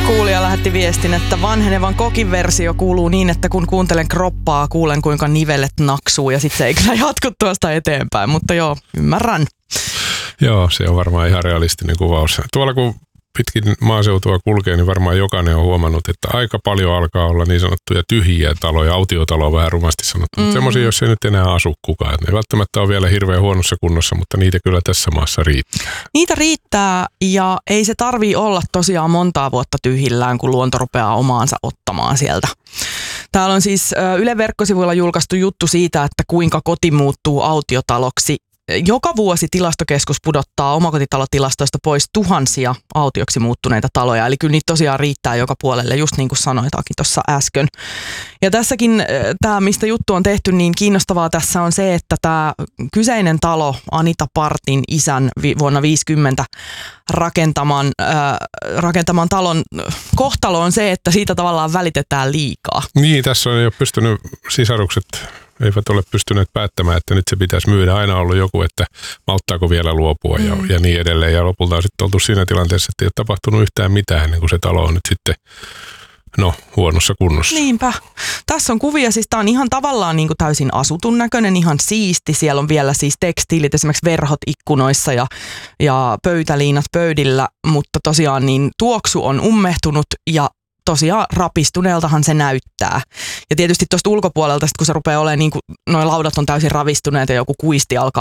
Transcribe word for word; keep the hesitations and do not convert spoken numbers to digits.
Kuulija lähetti viestin, että vanhenevan kokin versio kuuluu niin, että kun kuuntelen kroppaa, kuulen kuinka nivelet naksuu ja sitten se ei kyllä jatku tuosta eteenpäin, mutta joo, ymmärrän. Joo, se on varmaan ihan realistinen kuvaus. Tuolla kun pitkin maaseutua kulkee, niin varmaan jokainen on huomannut, että aika paljon alkaa olla niin sanottuja tyhjiä taloja, autiotaloja vähän rumasti sanottu, mm. mutta semmoisia, jos ei nyt enää asu kukaan. Ne välttämättä on vielä hirveän huonossa kunnossa, mutta niitä kyllä tässä maassa riittää. Niitä riittää ja ei se tarvii olla tosiaan montaa vuotta tyhjillään, kun luonto rupeaa omaansa ottamaan sieltä. Täällä on siis Yle verkkosivuilla julkaistu juttu siitä, että kuinka koti muuttuu autiotaloksi. Joka vuosi Tilastokeskus pudottaa omakotitalotilastoista pois tuhansia autioksi muuttuneita taloja. Eli kyllä niitä tosiaan riittää joka puolelle, just niin kuin sanoitaankin tuossa äsken. Ja tässäkin tämä, mistä juttu on tehty, niin kiinnostavaa tässä on se, että tämä kyseinen talo, Anita Partin isän vuonna viisikymmentä rakentaman, äh, rakentaman talon kohtalo on se, että siitä tavallaan välitetään liikaa. Niin, tässä on jo pystynyt sisarukset... eivät ole pystyneet päättämään, että nyt se pitäisi myydä. Aina on ollut joku, että malttaako vielä luopua ja, mm. ja niin edelleen. Ja lopulta on sitten oltu siinä tilanteessa, että ei ole tapahtunut yhtään mitään ennen kuin se talo on nyt sitten no, huonossa kunnossa. Niinpä. Tässä on kuvia, siis tämä on ihan tavallaan niin kuin täysin asutun näköinen, ihan siisti. Siellä on vielä siis tekstiilit, esimerkiksi verhot ikkunoissa ja, ja pöytäliinat pöydillä, mutta tosiaan niin tuoksu on ummehtunut ja tosiaan rapistuneeltahan se näyttää. Ja tietysti tuosta ulkopuolelta, sit kun se rupeaa olemaan niin kuin, noi laudat on täysin ravistuneet ja joku kuisti alkaa